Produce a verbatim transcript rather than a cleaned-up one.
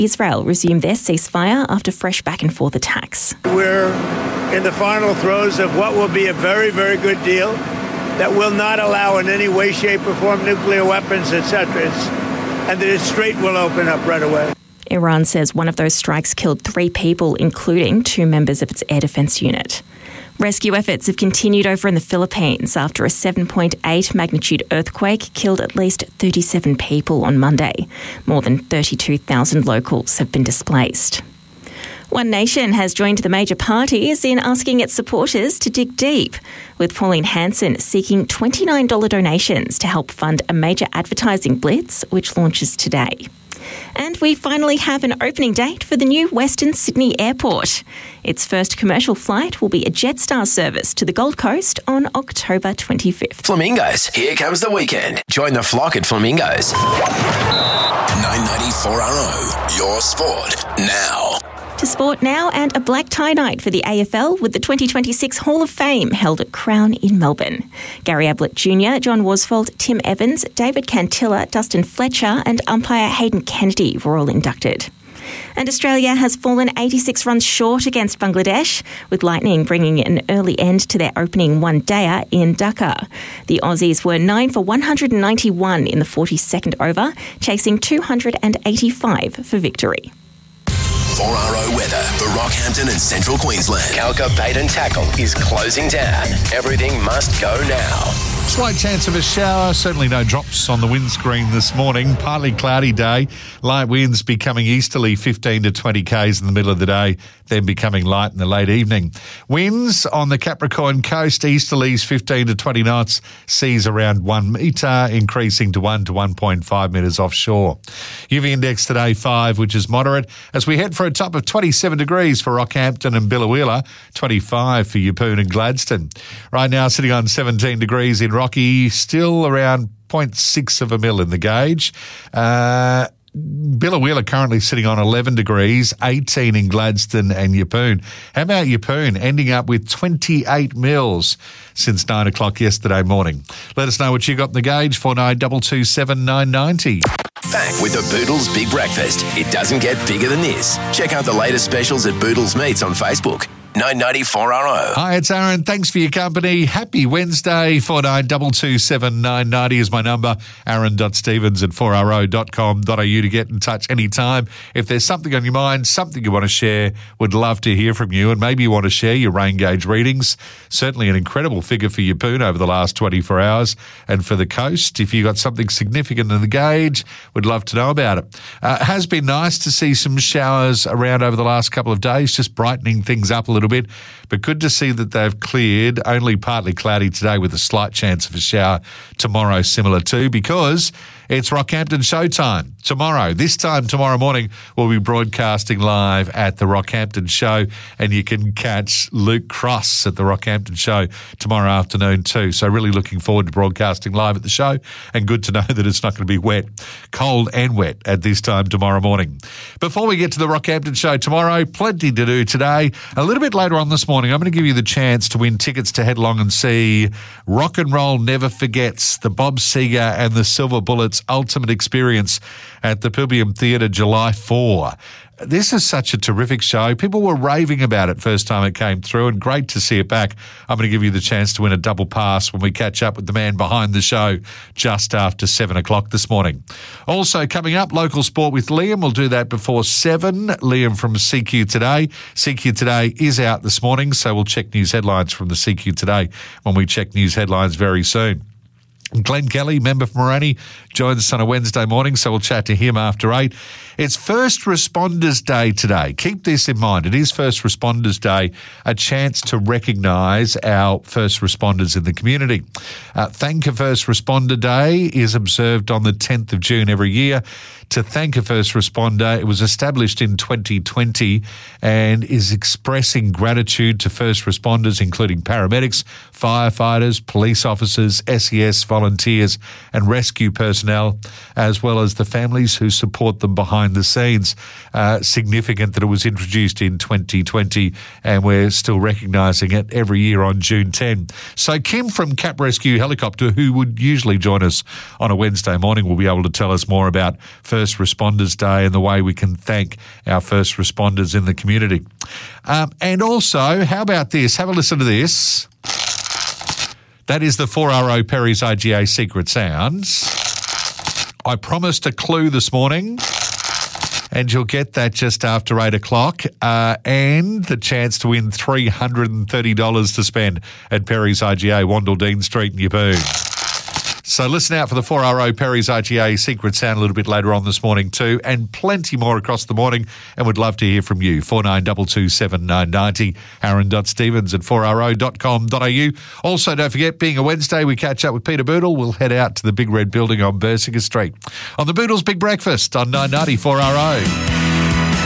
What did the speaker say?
Israel resumed their ceasefire after fresh back-and-forth attacks. We're in the final throes of what will be a very, very good deal that will not allow in any way, shape, or form nuclear weapons, et cetera. And that its strait will open up right away. Iran says one of those strikes killed three people, including two members of its air defence unit. Rescue efforts have continued over in the Philippines after a seven point eight magnitude earthquake killed at least thirty-seven people on Monday. More than thirty-two thousand locals have been displaced. One Nation has joined the major parties in asking its supporters to dig deep, with Pauline Hanson seeking twenty-nine dollars donations to help fund a major advertising blitz which launches today. And we finally have an opening date for the new Western Sydney Airport. Its first commercial flight will be a Jetstar service to the Gold Coast on October twenty-fifth. Flamingos, here comes the weekend. Join the flock at Flamingos. nine ninety-four R O, your sport now. To sport now, and a black tie night for the A F L with the twenty twenty-six Hall of Fame held at Crown in Melbourne. Gary Ablett Junior, John Worsfold, Tim Evans, David Cantilla, Dustin Fletcher and umpire Hayden Kennedy were all inducted. And Australia has fallen eighty-six runs short against Bangladesh, with Lightning bringing an early end to their opening one-dayer in Dhaka. The Aussies were nine for one hundred ninety-one in the forty-second over, chasing two hundred eighty-five for victory. four R O weather for Rockhampton and Central Queensland. Calca Bait and Tackle is closing down. Everything must go now. Slight chance of a shower, certainly no drops on the windscreen this morning. Partly cloudy day, light winds becoming easterly fifteen to twenty kays in the middle of the day, then becoming light in the late evening. Winds on the Capricorn coast, easterlies fifteen to twenty knots, seas around one metre, increasing to one to one point five metres offshore. U V index today five, which is moderate, as we head for a top of twenty-seven degrees for Rockhampton and Billawheeler, twenty-five for Yeppoon and Gladstone. Right now sitting on seventeen degrees in Rocky, still around zero point six of a mil in the gauge. Uh, Billawheeler currently sitting on eleven degrees, eighteen in Gladstone and Yeppoon. How about Yeppoon ending up with twenty-eight mils since nine o'clock yesterday morning? Let us know what you got in the gauge, four nine two two seven nine nine zero. Back with the Boodles Big Breakfast. It doesn't get bigger than this. Check out the latest specials at Boodles Meats on Facebook. nine ninety-four R O. Hi, it's Aaron. Thanks for your company. Happy Wednesday. four nine two two seven nine nine zero is my number. aaron dot stevens at four r o dot com dot a u to get in touch anytime. If there's something on your mind, something you want to share, would love to hear from you. And maybe you want to share your rain gauge readings. Certainly an incredible figure for Yeppoon over the last twenty-four hours. And for the coast, if you got something significant in the gauge, would love to know about it. Uh, it has been nice to see some showers around over the last couple of days, just brightening things up a little bit, but good to see that they've cleared. Only partly cloudy today with a slight chance of a shower tomorrow similar to, because it's Rockhampton Showtime tomorrow. This time tomorrow morning, we'll be broadcasting live at the Rockhampton Show, and you can catch Luke Cross at the Rockhampton Show tomorrow afternoon too. So really looking forward to broadcasting live at the show, and good to know that it's not going to be wet, cold and wet at this time tomorrow morning. Before we get to the Rockhampton Show tomorrow, plenty to do today. A little bit later on this morning, I'm going to give you the chance to win tickets to head along and see Rock and Roll Never Forgets, the Bob Seger and the Silver Bullets Ultimate Experience at the Pilbeam Theatre July fourth. This is such a terrific show. People were raving about it first time it came through, and great to see it back. I'm going to give you the chance to win a double pass when we catch up with the man behind the show just after seven o'clock this morning. Also coming up, local sport with Liam. We'll do that before seven. Liam from C Q Today. C Q Today is out this morning, so we'll check news headlines from the C Q Today when we check news headlines very soon. Glenn Kelly, member for Morani, joins us on a Wednesday morning, so we'll chat to him after eight. It's First Responders Day today. Keep this in mind. It is First Responders Day, a chance to recognise our first responders in the community. Uh, Thank a First Responder Day is observed on the tenth of June every year. To thank a first responder, it was established in twenty twenty and is expressing gratitude to first responders, including paramedics, firefighters, police officers, S E S volunteers and rescue personnel, as well as the families who support them behind behind the scenes. Uh, significant that it was introduced in twenty twenty, and we're still recognising it every year on June tenth. So Kim from Cap Rescue Helicopter, who would usually join us on a Wednesday morning, will be able to tell us more about First Responders Day and the way we can thank our first responders in the community. Um, and also, how about this? Have a listen to this. That is the four R O Perry's I G A Secret Sounds. I promised a clue this morning, and you'll get that just after eight o'clock, uh, and the chance to win three hundred thirty dollars to spend at Perry's I G A, Wandle Dean Street in Yabboon. So listen out for the four R O Perry's I G A Secret Sound a little bit later on this morning too, and plenty more across the morning, and would love to hear from you. four nine two two seven nine nine zero, aaron.stevens at four r o dot com dot a u. Also, don't forget, being a Wednesday, we catch up with Peter Boodle. We'll head out to the Big Red Building on Bersinger Street on the Boodle's Big Breakfast on nine ninety four R O.